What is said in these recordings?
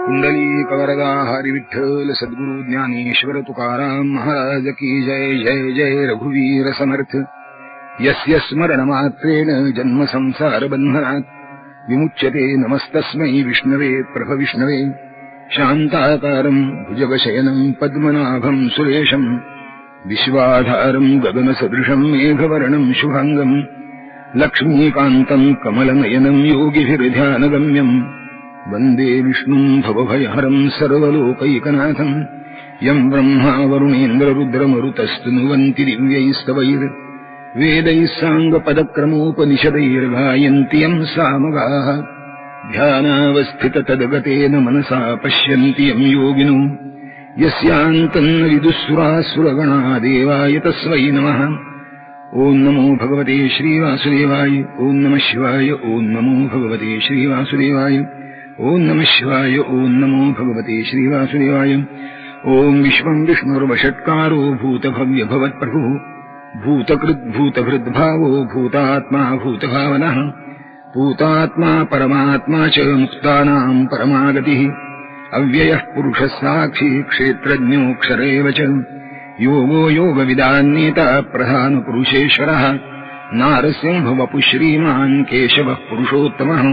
कुंडलीकवरदा हरि विठ्ठल सद्गुरु ज्ञानेश्वर तुकाराम महाराज की जय। जय जय रघुवीर समर्थ। यस्य स्मरणमात्रेण जन्म संसार बन्धनात् विमुच्यते नमस्तस्मै विष्णवे प्रभविष्णवे। शान्ताकारं भुजगशयनं पद्मनाभं सुरेशं विश्वाधारं गगनसदृशं मेघवर्णं शुभांगं लक्ष्मीकान्तं कमलनयनं योगिभिर्ध्यानगम्यम् वन्दे विष्णुं भवभयहरं सर्वलोकैकनाथं। यं ब्रह्मा वरुणेन्द्ररुद्रमरुतस्तुनुवन्ति दिव्यैस्तवैर्वेदैः साङ्गपदक्रमोपनिषदैर्गायन्ति यं सामगाः। ध्यानावस्थिततद्गतेन मनसा पश्यन्ति यं योगिनो यस्यान्तन्न विदुःसुरासुरगणा देवाय तस्मै नमः। ॐ नमो भगवते श्रीवासुदेवाय। ॐ नमः शिवाय। ॐ नमो भगवते श्रीवासुदेवाय। ॐ नमः शिवाय। ॐ नमो भगवते श्रीवासुदेवाय। ॐ विश्वं विष्णुर्वषट्कारो भूतभव्यभवत्प्रभुः भूतकृद्भूतभृद्भावो भूतात्मा भूतभावनः भूतात्मा परमात्मा च मुक्तानां परमागतिः अव्ययः पुरुषः साक्षी क्षेत्रज्ञोऽक्षर एव च योगो योगविदान्नेता प्रधानपुरुषेश्वरः नारसिंहवपुः श्रीमान् केशवः पुरुषोत्तमः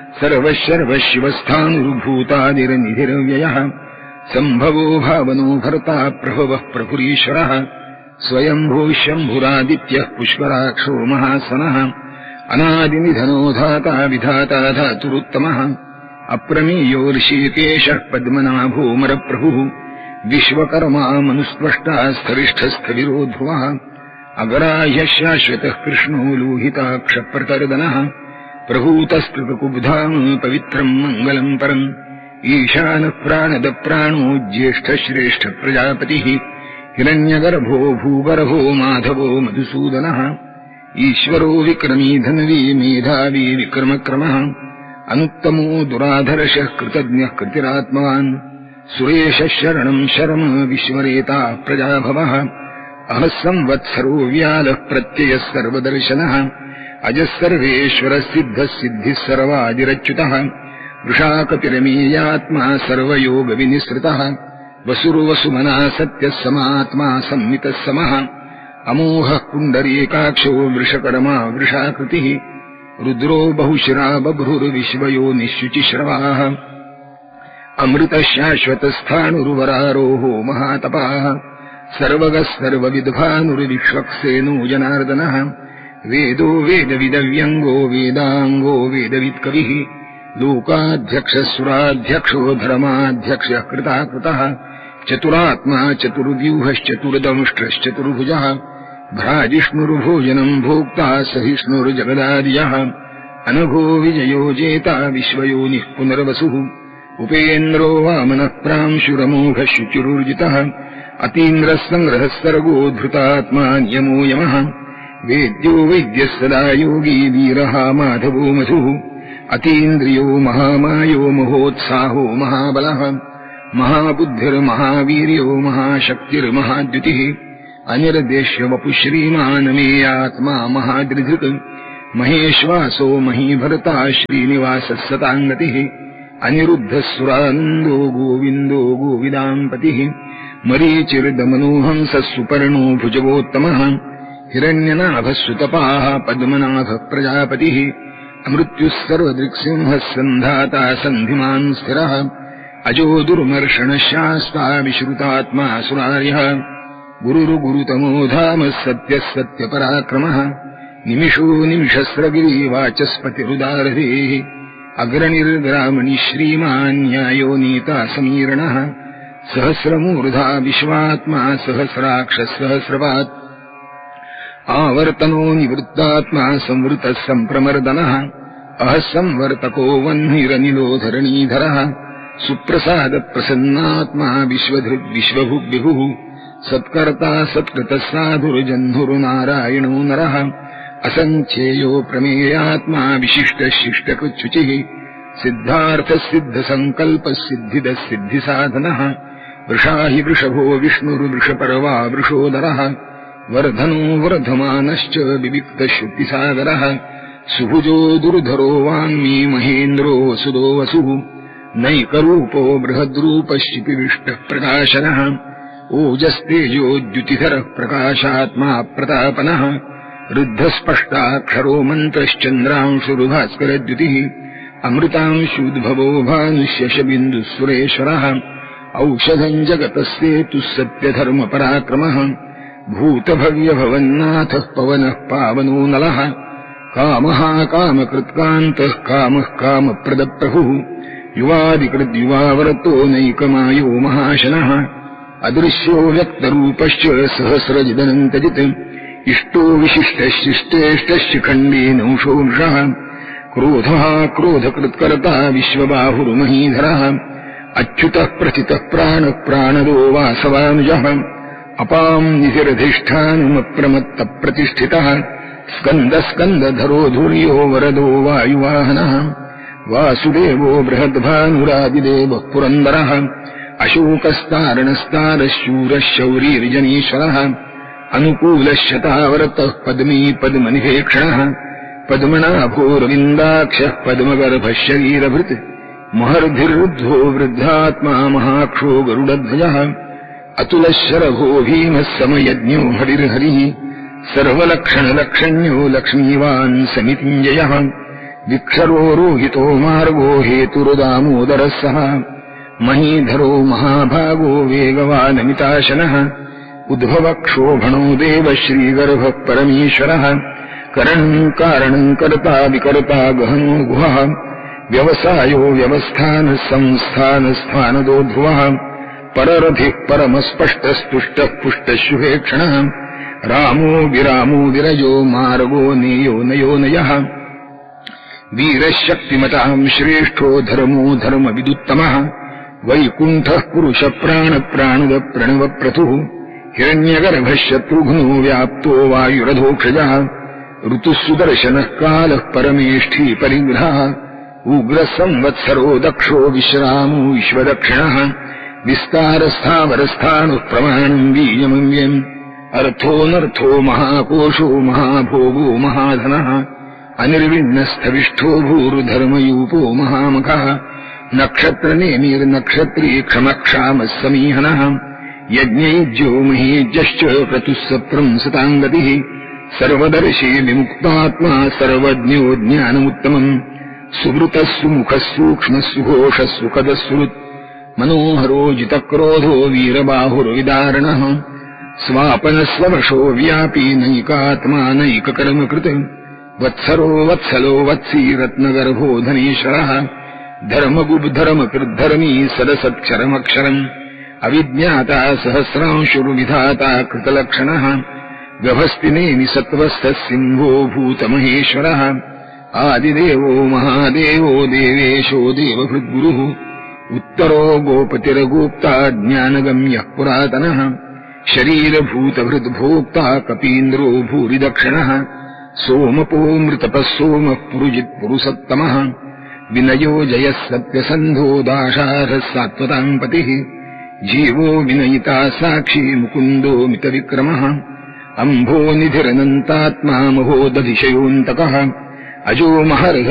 सर्वशर्वशिवस्थानुर्भूतादिरनिधिरव्ययः सम्भवो भावनो भर्ता प्रभवः प्रभुरीश्वरः स्वयंभूः शम्भुरादित्यः पुष्कराक्षो महासनः अनादिनिधनो धाता विधाता धातुरुत्तमः अप्रमेयो ऋषिकेशः पद्मनाभो मरप्रभुः विश्वकर्मा मनुस्पष्टा स्थरिष्ठस्थविरो ध्रुवः अग्राह्यः शाश्वतः कृष्णो लोहिताक्षप्रतर्दनः प्रभूतस्तृतकुब्धाम् पवित्रम् मङ्गलम् परम् ईशानः प्राणदप्राणो ज्येष्ठश्रेष्ठ प्रजापतिः हिरण्यगर्भो भूगर्भो माधवो मधुसूदनः ईश्वरो विक्रमी धन्वी मेधावी विक्रमक्रमः अनुत्तमो दुराधर्षः कृतज्ञः कृतिरात्मवान् सुरेशः शरणम् शर्म विश्वरेता प्रजाभवः अहः संवत्सरो व्यालः प्रत्ययः सर्वदर्शनः अजः सर्वेश्वरः सिद्धः सिद्धिः सर्वादिरच्युतः वृषाकपिरमेयात्मा सर्वयोगविनिसृतः वसुर्वसुमना सत्यः समात्मा संमितः समः अमोघः पुण्डरीकाक्षो वृषकर्मा वृषाकृतिः रुद्रो बहुशिरा बभ्रुर्विश्वयोनिश्शुचिश्रवाः अमृतः शाश्वतस्थाणुर्वरारोहो महातपाः सर्वगः सर्वविद्भानुर्विक्ष्वक्सेनो जनार्दनः वेदो वेदविदव्यङ्गो वेदाङ्गो वेदवित्कविः लोकाध्यक्षः धर्माध्यक्षः कृताकृतः चतुरात्मा चतुर्व्यूहश्चतुर्दंष्ट्रश्चतुर्भुजः भ्राजिष्णुर्भोजनम् भोक्ता सहिष्णुर्जगदादियः अनघो विजयो जेता विश्वयोनिः पुनर्वसुः उपेन्द्रो वामनः प्रांशुरमोघः शुचिरुर्जितः अतीन्द्रः सङ्ग्रहः सर्गो धृतात्मा नियमो यमः वेद्यो वैद्यः सदा योगी वीरः माधवो मधुः अतीन्द्रियो महामायो महोत्साहो महाबलः महाबुद्धिर्महावीर्यो महाशक्तिर्महाद्युतिः अनिर्देश्य वपुः श्रीमानमेयात्मा महादृधृक् महेश्वासो महीभर्ता श्रीनिवासः सताङ्गतिः अनिरुद्धः सुरानन्दो गोविन्दो गोविदाम्पतिः मरीचिर्दमनोहंसः सुपर्णो भुजगोत्तमः हिरण्यनाभः सुतपाः पद्मनाभः प्रजापतिः अमृत्युः सर्वदृक्सिंहः सन्धाता सन्धिमान् स्थिरः अजो दुर्मर्षणः शास्ता विश्रुतात्मा सुरार्यः गुरुर्गुरुतमो धामः सत्यः सत्यपराक्रमः निमिषो निमिषस्रगिरिवाचस्पतिरुदारधेः अग्रणिर्ग्रामणि श्रीमान् न्यायो नीता समीरणः सहस्रमूर्धा विश्वात्मा सहस्राक्षः सहस्रपात् आवर्तनो निवृत्तात्मा संवृतः सम्प्रमर्दनः अहः संवर्तको वह्निरनिलो धरणीधरः सुप्रसादप्रसन्नात्मा विश्वभुग्विभुः सत्कर्ता सत्कृतः साधुर्जह्नुर्नारायणो नरः असङ्ख्येयो प्रमेयात्मा विशिष्टः शिष्टकृच्छुचिः सिद्धार्थः सिद्धसङ्कल्पः सिद्धिदः सिद्धिसाधनः वृषा हि वृषभो विष्णुर्वृषपर्वा वृषोदरः वर्धनो वर्धमानश्च विविक्तश्रुतिसागरः सुभुजो दुर्धरो वाङ्मी महेन्द्रो वसुदो वसुः नैकरूपो बृहद्रूपश्चिपिविष्टः प्रकाशनः ओजस्तेजोद्युतिधरः प्रकाशात्मा प्रतापनः रुद्धस्पष्टाक्षरो मन्त्रश्चन्द्रांशुरुभास्करद्युतिः अमृतांशुद्भवो भानुष्यशबिन्दुः औषधम् जगतस्येतुः सत्यधर्मपराक्रमः भूतभव्यभवन्नाथः पवनः पावनो नलः कामः कामकृत्कान्तः कामः कामप्रदप्रभुः युवादिकृद्युवावरतो नैकमायो महाशनः अदृश्यो व्यक्तरूपश्च सहस्रजिदनन्तजित् इष्टो विशिष्टशिष्टेष्टशिखण्डेनंशोंशः क्रोधः क्रोधकृत्कर्ता विश्वबाहुर्महीधरः अच्युतः प्रचितः प्राणः प्राणदो वासवानुजः अपाम् निधिरधिष्ठानमप्रमत्तप्रतिष्ठितः स्कन्दस्कन्दधरो धुर्यो वरदो वायुवाहनः वासुदेवो बृहद्भानुरादिदेवः पुरन्दरः अशोकस्तारणस्तारः शूरः शौरीर्जनीश्वरः अनुकूलश्शतावर्तः पद्मी पद्मनिभेक्षणः पद्मनाभोरविन्दाक्षः पद्मगर्भः शरीरभृत् महर्धिरुद्धो वृद्धात्मा महाक्षो गरुडध्वजः अतुलशरभो भीमः समयज्ञो हरिर्हरिः सर्वलक्षणलक्षण्यो लक्ष्मीवान् समितिञ्जयः विक्षरो रोहितो मार्गो हेतुरुदामोदरः सः महीधरो महाभागो वेगवानमिताशनः उद्भवक्षोभणो देवः श्रीगर्भः परमेश्वरः करणम् कारणम् कर्ता विकर्ता गहनो गुहः व्यवसायो व्यवस्थानः संस्थानस्थानदो ध्रुवः पररथिः परमस्पष्टस्तुष्टः पुष्टशुभेक्षणः रामो विरामो विरजो मार्गो नेयो नयो नयः वीरशक्तिमताम् श्रेष्ठो धर्मो धर्मविदुत्तमः वैकुण्ठः पुरुषप्राणप्राणुदप्रणवप्रथुः हिरण्यगर्भः शत्रुघ्नो व्याप्तो वायुरधोक्षजः ऋतुः सुदर्शनः कालः परमेष्ठी परिग्रहः उग्रः संवत्सरो दक्षो विश्रामो विश्वदक्षिणः विस्तारस्थावरस्थानुः प्रमाणम् बीजमव्यम् अर्थोऽनर्थो महाकोशो महाभोगो महाधनः अनिर्विण्णस्थविष्ठो भूरुधर्मयूपो महामखः नक्षत्रनेमिर्नक्षत्री क्षमक्षामः समीहनः यज्ञैज्यो महीज्यश्च क्रतुः सप्रंसताङ्गतिः सर्वदर्शी विमुक्तात्मा सर्वज्ञो ज्ञानमुत्तमम् सुवृतः सुमुखः सूक्ष्मः सुघोषः सुखदः सुहृत् मनोहरो जितक्रोधो वीरबाहुर्विदारणः स्वापनस्ववशो व्यापी नैकात्मा नैककर्मकृत् वत्सरो वत्सलो वत्सी रत्नगर्भो धनेश्वरः धर्मगुब्धर्मकृद्धर्मी सदसत्क्षरमक्षरम् अविज्ञाता सहस्रांशुर्विधाता कृतलक्षणः गभस्तिनेमि सत्त्वस्थः सिंहो भूतमहेश्वरः आदिदेवो महादेवो देवेशो देवभृद्गुरुः उत्तरो गोपतिर्गोप्ता ज्ञानगम्यः पुरातनः शरीरभूतभृद्भोक्ता कपीन्द्रो भूरिदक्षिणः सोमपो मृतपः सोमः पुरुजित्पुरुषोत्तमः विनयो जयः सत्यसन्धो दाशारः सात्वताम् पतिः जीवो विनयिता साक्षी मुकुन्दो मितविक्रमः अम्भो निधिरनन्तात्मा महोदधिशयोऽन्तकः अजो महर्घः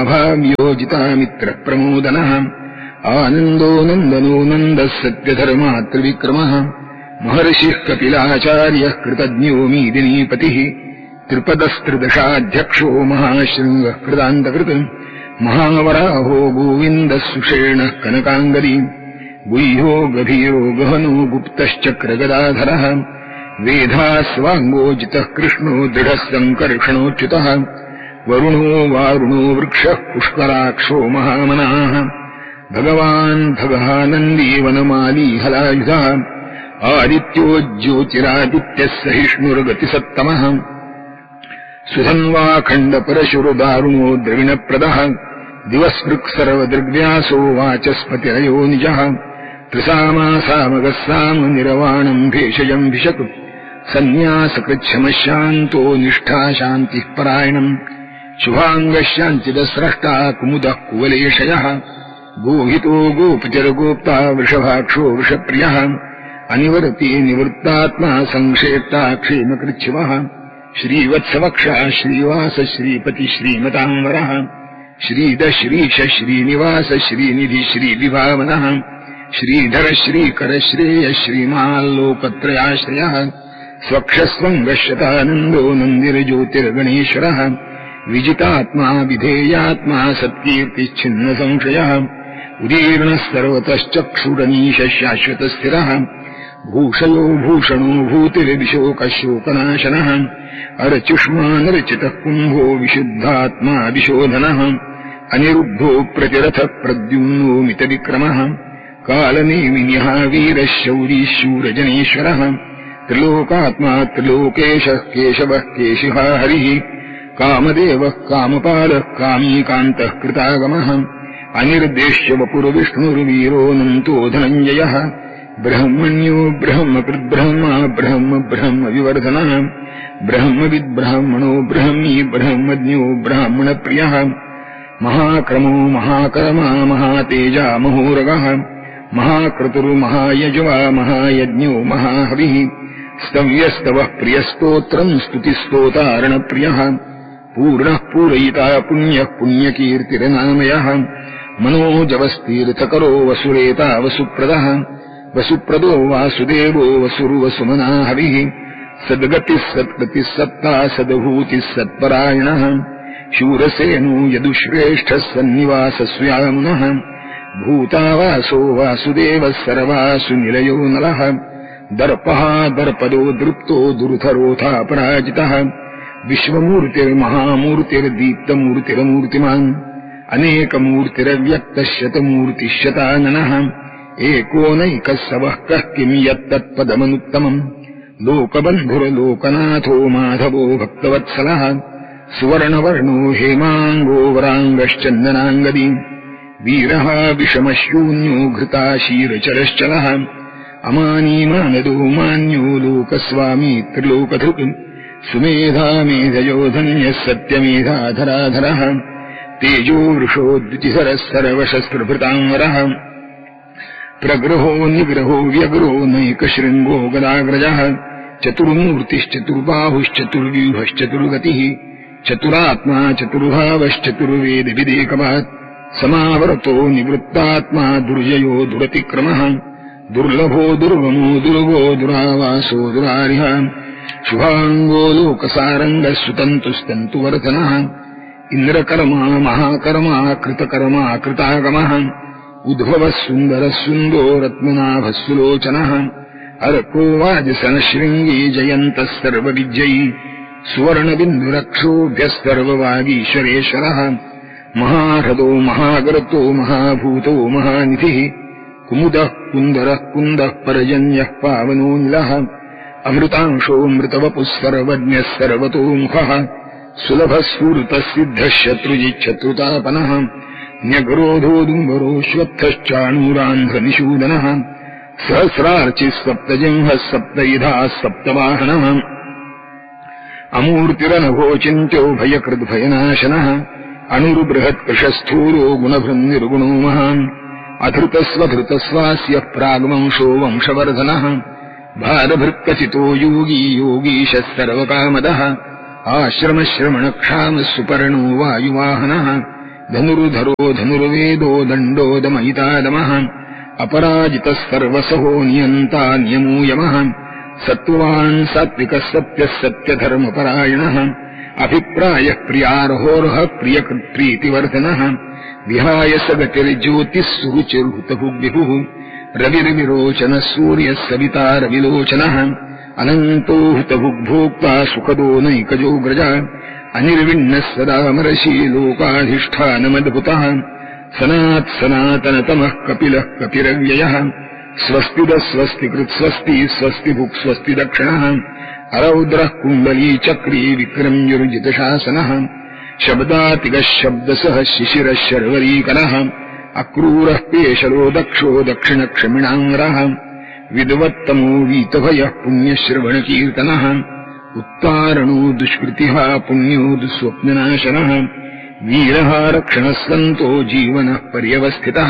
स्वाभाव्योजितामित्रप्रमोदनः आनन्दो नन्दनो नन्दः सत्यधर्मात्रिविक्रमः महर्षिः कपिलाचार्यः कृतज्ञो मीदिनीपतिः त्रिपदस्त्रिदशाध्यक्षो महाशृङ्गः कृतान्तकृत् महावराहो गोविन्दः सुषेणः कनकाङ्गदी गुह्यो गभीरो गहनो गुप्तश्चक्रगदाधरः वेधास्वाङ्गोजितः कृष्णो दृढः सङ्कर्षणोच्युतः वरुणो वारुणो वृक्षः पुष्कराक्षो महामनाः भगवान् भगः नन्दी वनमाली हलायुधः आदित्यो ज्योतिरादित्यः सहिष्णुर्गतिसत्तमः सुधन्वाखण्डपरशुरदारुणो द्रविणप्रदः दिवस्पृक् सर्वदृग्व्यासो वाचस्पतिरयो निजः त्रिसामासामगः साम निरवाणम् भेषजम् भिषक् सन्न्यासकृच्छमशान्तो निष्ठा शान्तिः परायणम् शुभाङ्गशान्तिदस्रष्टा कुमुदः कुवलेशयः गोहितो गोपतिर्गोप्ता वृषभाक्षो वृषप्रियः अनिवर्ती निवृत्तात्मा संक्षेप्ता क्षेमकृच्छिवः श्रीवत्सवक्षः श्रीवास श्रीपति श्रीमताम्बरः ಶ್ರೀದ ಶ್ರೀಶ ಶ್ರೀನಿವಾಸ ಶ್ರೀನಿಧಿ ಶ್ರೀವಿಭಾವನಃ ಶ್ರೀಧರ ಶ್ರೀಕರ ಶ್ರೇಯ ಶ್ರೀಮಾಲ್ಲೋಕತ್ರಯಾಶ್ರಯ ಸ್ವಕ್ಷಸ್ವಂಗಶ್ಯತಾನಂದೋ ನಂದಿರಜ್ಯೋತಿರ್ಗಣೇಶ್ವರಃ ವಿಜಿತಾತ್ಮಾ ವಿಧೇಯಾತ್ಮಾ ಸತ್ಕೀರ್ತಿಚ್ಛಿನ್ನ ಸಂಶಯಃ ಉದೀರ್ಣಃ ಸರ್ವತಶ್ಚಕ್ಷುರನೀಶ ಶಾಶ್ವತಸ್ಥಿರಃ ಭೂಷಯೋ ಭೂಷಣೋ ಭೂತಿರ್ವಿಶೋಕಶೋಕನಾಶನಃ ಅರಚುಷ್ಮಾನರಚಿತಃ ಕುಂಭೋ ವಿಶುದ್ಧಾತ್ಮಾ ವಿಶೋಧನಃ ಅನಿರುದ್ಧೋ ಪ್ರತಿರಥ ಪ್ರದ್ಯುಮ್ನೋ ಮಿತವಿಕ್ರಮಃ ಕಾಲನೇಮಿನ್ಯಃ ವೀರಃ ಶೌರೀ ಶೂರಜನೇಶ್ವರಃ ತ್ರಿಲೋಕಾತ್ಮಾ ತ್ರಿಲೋಕೇಶಃ ಕೇಶವಃ ಕೇಶಿಃ ಹರಿಃ ಕಾಮದೇವಃ ಕಾಮಪಾಲಃ ಕಾಮೀಕಾन्तಃ ಕೃತಾಗಮಃ ಅನಿರ್ದೇಶ್ಯ ವಪುರ್ವಿಷ್ಣುರ್ವೀರೋऽನಂತೋ ಧನಂಜಯಃ ಬ್ರಹ್ಮಣ್ಯೋ ಬ್ರಹ್ಮಕೃದ್ಬ್ರಹ್ಮ ಬ್ರಹ್ಮ ಬ್ರಹ್ಮ ವಿವರ್ಧನಃ ಬ್ರಹ್ಮವಿದ್ಬ್ರಾಹ್ಮಣೋ ಬ್ರಹ್ಮೀ ಬ್ರಹ್ಮಜ್ಞೋ ಬ್ರಾಹ್ಮಣಪ್ರಿಯಃ ಮಹಾಕ್ರಮೋ ಮಹಾಕರ್ಮಾ ಮಹಾತೇಜ ಮಹೋರಗಃ ಮಹಾಕ್ರತುರ್ಮಹಾಯಜ್ವಾ ಮಹಾಯಜ್ಞೋ ಮಹಾಹವಿಃ ಸ್ತವ್ಯಸ್ತವಃ ಪ್ರಿಯಸ್ತೋತ್ರಂ ಸ್ತುತಿಸ್ತೋತಾರಣಪ್ರಿಯಃ ಪೂರ್ಣಃ ಪೂರಯಿತಾ ಪುಣ್ಯಃ ಪುಣ್ಯಕೀರ್ತಿರ್ನಾಮಯಃ ಮನೋಜವಸ್ತೀರ್ಥಕರೋ ವಸುರೇತಾ ವಸುಪ್ರದಃ ವಸುಪ್ರದೋ ವಾಸುದೇವೋ ವಸುರ್ವಸುಮನಾ ಹವಿಃ ಸದ್ಗತಿಃ ಸತ್ಕೃತಿಃ ಸತ್ತಾ ಸದ್ಭೂತಿಃ ಸತ್ಪರಾಯಣಃ ಶೂರಸೇನೋ ಯದುಶ್ರೇಷ್ಠಃ ಸನ್ನಿವಾಸಸ್ವ್ಯಾಮುನಃ ಭೂತಾವಾಸೋ ವಾಸುದೇವಃ ಸರ್ವಾಸು ನಿಲಯೋ ನಲಃ ದರ್ಪಃ ದರ್ಪದೋ ದೃಪ್ತೋ ದುರುಧರೋಥಾಪರಾಜಿತಃ ವಿಶ್ವಮೂರ್ತಿರ್ಮಹಾಮೂರ್ತಿರ್ದೀಪ್ತಮೂರ್ತಿರಮೂರ್ತಿಮಾನ್ ಅನೇಕಮೂರ್ತಿರವ್ಯಕ್ತಃ ಶತಮೂರ್ತಿಶತಾನನಃ ಏಕೋನೈಕಃ ಸವಃ ಕಃ ಕಿಂ ಯತ್ತತ್ಪದಮನುತ್ತಮಂ ಲೋಕಬಂಧುರ್ಲೋಕನಾಥೋ ಮಾಧವೋ ಭಕ್ತವತ್ಸಲಃ ಸುವರ್ಣವರ್ಣೋ ಹೇಮಾಂಗೋ ವರಾಂಗಶ್ಚಂದನಾಂಗದಿ ವೀರಃ ವಿಷಮಶೂನ್ಯೋ ಘೃತಾಶೀರಚರಶ್ಚಲಃ ಅಮಾನೀಮಾನದೋ ಮಾನ್ಯೋ ಲೋಕಸ್ವಾಮೀ ತ್ರಿಲೋಕಧೃಕ್ ಸುಮೇಧಾ ಮೇಧಯೋಧನ್ಯಃ ಸತ್ಯಮೇಧಾಧರಾಧರಃ ತೇಜೋ ವೃಷೋದ್ಯುತಿಸರಃ ಸರ್ವಶಸ್ತ್ರಭೃತಾಂವರಃ ಪ್ರಗೃಹೋ ನಿಗ್ರಹೋ ವ್ಯಗ್ರೋ ನೈಕಶೃಂಗೋ ಗದಾಗ್ರಜಃ ಚತುರ್ಮೂರ್ತಿಶ್ಚತುರ್ಬಾಹುಶ್ಚತುರ್ವ್ಯೂಹಶ್ಚತುರ್ಗತಿಃ ಚತುರಾತ್ಮಾ ಚತುರ್ಭಾವಶ್ಚತುರ್ವೇದವಿದೇಕವಾತ್ ಸಮಾವರತೋ ನಿವೃತ್ತಾತ್ಮಾ ದುರ್ಜಯೋ ದುರತಿಕ್ರಮಃ ದುರ್ಲಭೋ ದುರ್ಗಮೋ ದುರ್ಗೋ ದುರಾವಾಸೋ ದುರಾರಿಹ ಶುಭಾಂಗೋ ಲೋಕಸಾರಂಗಃ ಸುತಂತುಸ್ತಂತುವರ್ಧನಃ ಇಂದ್ರಕರ್ಮಾ ಮಹಾಕರ್ಮಾ ಕೃತಕರ್ಮಾ ಕೃತಾಗಮಃ ಉದ್ಭವಃ ಸುಂದರಃ ಸುಂದೋ ರತ್ನನಾಭಃ ಸುಲೋಚನಃ ಅರ್ಕೋ ವಾಜಸನಶೃಂಗೀ ಜಯಂತಃ ಸರ್ವವಿಜ್ಯಯೀ ಸುವರ್ಣಬಿಂದುರಕ್ಷೋಭ್ಯಃ ಸರ್ವವಾಗೀಶ್ವರೇಶ್ವರಃ ಮಹಾಹೃದೋ ಮಹಾಗರ್ತೋ ಮಹಾಭೂತೋ ಮಹಾನಿಧಿಃ ಕುಮುದಃ ಕುಂದರಃ ಕುಂದಃ ಪರ್ಜನ್ಯಃ ಪಾವನೋನಿಲಃ ಅಮೃತಾಂಶೋ ಮೃತವಪುಃ ಸರ್ವಜ್ಞಃ ಸರ್ವತೋಮುಖಃ ಸುಲಭಃ ಸ್ಫೂರ್ತಃ ಸಿದ್ಧಃ ಶತ್ರುಜಿಚ್ಛತ್ರುತಾಪನಃ ನ್ಯಗ್ರೋಧೋ ದುಂಬರೋಶ್ವತ್ಥಶ್ಚಾಣೂರಾಂಧ್ರನಿಷೂದನಃ ಸಹಸ್ರಾರ್ಚಿಃ ಸಪ್ತಜಿಂಹಃ ಸಪ್ತೈಧಾಃ ಸಪ್ತವಾಹನಃ ಅಮೂರ್ತಿರನಭೋ ಚಿಂತ್ಯೋ ಭಯಕೃದ್ಭಯನಾಶನಃ ಅಣುರ್ಬೃಹತ್ಕೃಶಸ್ಥೂಲೋ ಗುಣಭೃನ್ನಿರ್ಗುಣೋ ಮಹಾನ್ ಅಧೃತಸ್ವಧೃತಸ್ವಾಸ್ಯಃ ಪ್ರಾಗ್ವಂಶೋ ವಂಶವರ್ಧನಃ ಭಾರಭೃತ್ಕಚಿತೋ ಯೋಗೀ ಯೋಗೀಶಃ ಸರ್ವಕಾಮದಃ ಆಶ್ರಮಶ್ರಮಣಕ್ಷಾಮಃ ಸುಪರ್ಣೋ ವಾಯುವಾಹನಃ ಧನುರ್ಧರೋ ಧನುರ್ವೇದೋ ದಂಡೋ ದಮಯಿತಾದಮಃ ಅಪರಾಜಿತಃ ಸರ್ವಸಹೋ ನಿಯಂತಾ ನಿಯಮೋ ಯಮಃ ಸತ್ವಾನ್ ಸಾತ್ವಿಕಃ ಸತ್ಯಃ ಸತ್ಯಧರ್ಮಪರಾಯಣಃ ಅಭಿಪ್ರಾಯಃ ಪ್ರಿಯಾರ್ಹೋರ್ಹ ಪ್ರಿಯಕೃತ್ಪ್ರೀತಿವರ್ಧನಃ ವಿಹಾಯ ಸಗತಿರ್ಜ್ಯೋತಿಃ ಸುರುಚಿರ್ಹುತಭುಗ್ವಿಭುಃ ರವಿರ್ವಿರೋಚನಃ ಸೂರ್ಯಃ ಸವಿತಾ ರವಿಲೋಚನಃ ಅನಂತೋ ಹುತಭುಗ್ಭೋಕ್ತಾ ಸುಖದೋ ನೈಕಜೋ ಗ್ರಜ ಅನಿರ್ವಿಣ್ಣಃ ಸದಾಮರಶೀ ಲೋಕಾಧಿಷ್ಠಾನಮದ್ಭುತಃ ಸನಾತ್ ಸನಾತನತಮಃ ಕಪಿಲಃ ಕಪಿರವ್ಯಯಃ ಸ್ವಸ್ತಿದಃ ಸ್ವಸ್ತಿಕೃತ್ ಸ್ವಸ್ತಿ ಸ್ವಸ್ತಿಭುಕ್ ಸ್ವಸ್ತಿ ದಕ್ಷಿಣಃ ಅರೌದ್ರಃ ಕುಂಡಲೀ ಚಕ್ರೀ ವಿಕ್ರಮ್ಯುರ್ಜಿತಶಾಸನಃ ಶಬ್ದಾತಿಗಃ ಶಬ್ದಸಃ ಶಿಶಿರಃ ಶರ್ವರೀಕರಃ ಅಕ್ರೂರಃ ಪೇಶಲೋ ದಕ್ಷೋ ದಕ್ಷಿಣಕ್ಷಮಿಣಾಂಗ್ರಃ ವಿದ್ವತ್ತಮೋ ವೀತಭಯಃ ಪುಣ್ಯಶ್ರವಣಕೀರ್ತನಃ ಉತ್ತಾರಣೋ ದುಷ್ಕೃತಿಃ ಪುಣ್ಯೋ ದುಸ್ವಪ್ನನಾಶನಃ ವೀರಃ ರಕ್ಷಣಃ ಸಂತೋ ಜೀವನಃ ಪರ್ಯವಸ್ಥಿತಃ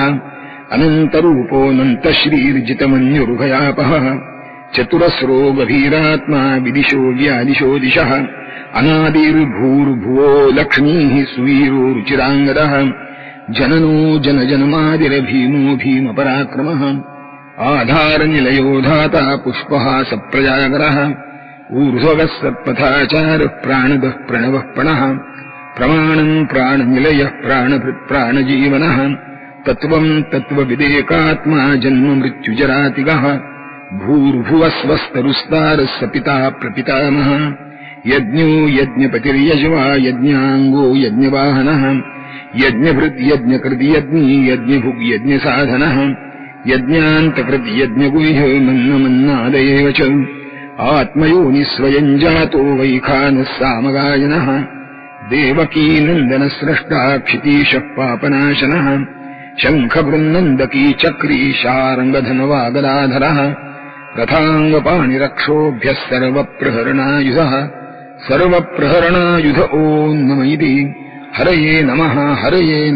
ಅನಂತರೂಪೋऽನಂತಶ್ರೀರ್ಜಿತಮನ್ಯುರ್ಭಯಾಪಃ ಚತುರಸ್ರೋ ಗಭೀರಾತ್ಮಾ ವಿದಿಶೋ ವ್ಯಾದಿಶೋ ದಿಶಃ अनादिर्भूर्भुवो लक्ष्मीः सुवीरो रुचिराङ्गदः जननो जनजन्मादिर्भीमो भीमपराक्रमः आधारनिलयो धाता पुष्पः सप्रजागरः ऊर्ध्वगः सत्पथाचारः प्राणदः प्रणवः प्रणः प्रमाणम् प्राणनिलयः प्राणभृत्प्राणजीवनः तत्त्वम् तत्त्वविदेकात्मा जन्म मृत्युजरातिगः भूर्भुवस्वस्तरुस्तारः स पिता प्रपितामहः यज्ञो यज्ञपतिर्यज्वा यज्ञाङ्गो यज्ञवाहनः यज्ञभृद्यज्ञकृति यज्ञी यज्ञभुग्यज्ञसाधनः यज्ञान्तकृति यज्ञगुह्यो मन्नमन्नादयेव च आत्मयोनिः स्वयम् जातो वैखानः सामगायनः देवकीनन्दनस्रष्टा क्षितीशः पापनाशनः शङ्खबृन्नन्दकी चक्री शार्ङ्गधनवागदाधरः रथाङ्गपाणिरक्षोभ्यः सर्वप्रहरणायुधः सर्वप्रहरणायुध ॐ नम इति हरये नमः हरये